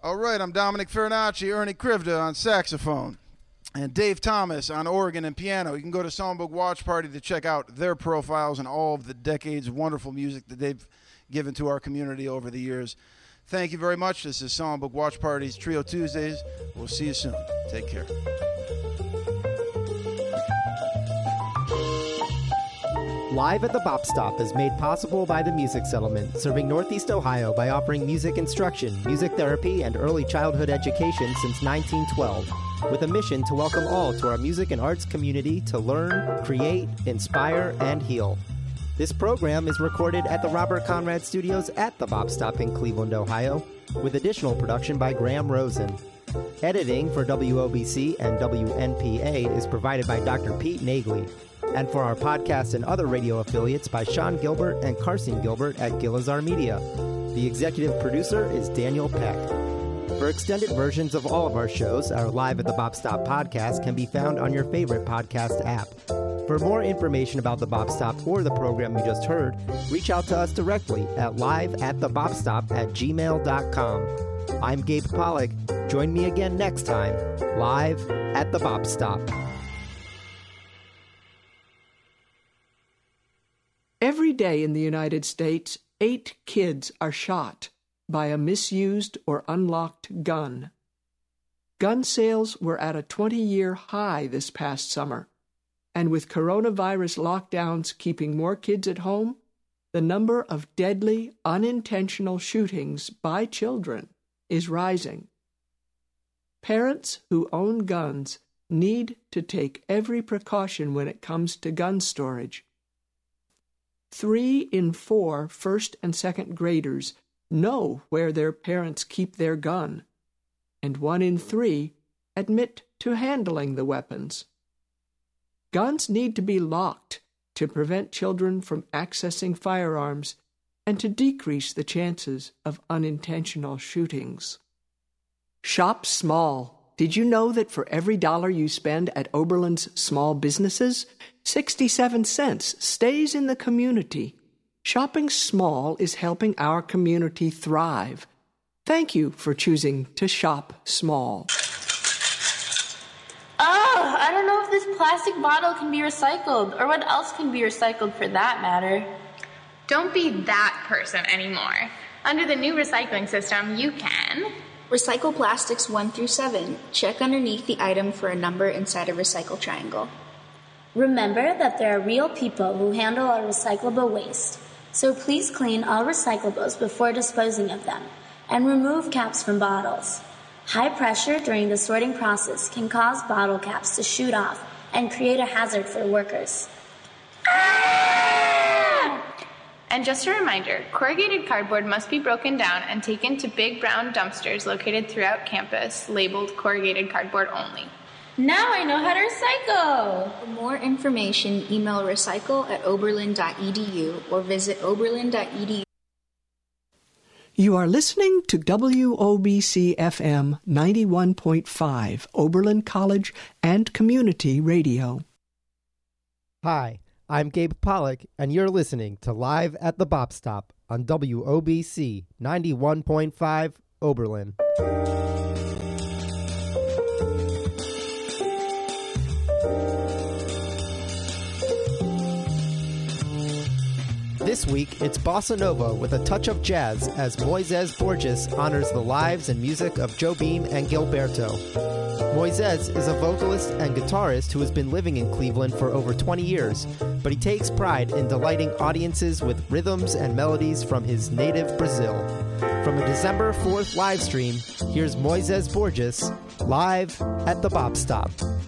All right, I'm Dominic Farinacci, Ernie Krivda on saxophone, and Dave Thomas on organ and piano. You can go to Songbook Watch Party to check out their profiles and all of the decades of wonderful music that they've given to our community over the years. Thank you very much. This is Songbook Watch Party's Trio Tuesdays. We'll see you soon. Take care. Live at the Bop Stop is made possible by the Music Settlement, serving Northeast Ohio by offering music instruction, music therapy, and early childhood education since 1912, with a mission to welcome all to our music and arts community to learn, create, inspire, and heal. This program is recorded at the Robert Conrad Studios at the Bop Stop in Cleveland, Ohio, with additional production by Graham Rosen. Editing for WOBC and WNPA is provided by Dr. Pete Nagley, and for our podcast and other radio affiliates by Sean Gilbert and Carson Gilbert at Gilizar Media. The executive producer is Daniel Peck. For extended versions of all of our shows, our Live at the Bop Stop podcast can be found on your favorite podcast app. For more information about the Bop Stop or the program you just heard, reach out to us directly at liveatthebopstop@gmail.com. I'm Gabe Pollock. Join me again next time, live at the Bop Stop. Every day in the United States, 8 kids are shot by a misused or unlocked gun. Gun sales were at a 20-year high this past summer, and with coronavirus lockdowns keeping more kids at home, the number of deadly, unintentional shootings by children is rising. Parents who own guns need to take every precaution when it comes to gun storage. 3 in 4 first and second graders know where their parents keep their gun, and 1 in 3 admit to handling the weapons. Guns need to be locked to prevent children from accessing firearms and to decrease the chances of unintentional shootings. Shop small. Did you know that for every dollar you spend at Oberlin's small businesses, 67 cents stays in the community? Shopping small is helping our community thrive. Thank you for choosing to shop small. Oh, I don't know if this plastic bottle can be recycled, or what else can be recycled for that matter. Don't be that person anymore. Under the new recycling system, you can recycle plastics 1 through 7. Check underneath the item for a number inside a recycle triangle. Remember that there are real people who handle our recyclable waste, so please clean all recyclables before disposing of them, and remove caps from bottles. High pressure during the sorting process can cause bottle caps to shoot off and create a hazard for workers. And just a reminder, corrugated cardboard must be broken down and taken to big brown dumpsters located throughout campus, labeled corrugated cardboard only. Now I know how to recycle! For more information, email recycle@oberlin.edu or visit oberlin.edu. You are listening to WOBC-FM 91.5, Oberlin College and Community Radio. Hi, I'm Gabe Pollock, and you're listening to Live at the Bop Stop on WOBC 91.5 Oberlin. This week, it's Bossa Nova with a touch of jazz as Moises Borges honors the lives and music of Jobim and Gilberto. Moises is a vocalist and guitarist who has been living in Cleveland for over 20 years, but he takes pride in delighting audiences with rhythms and melodies from his native Brazil. From a December 4th live stream, here's Moises Borges live at the Bop Stop.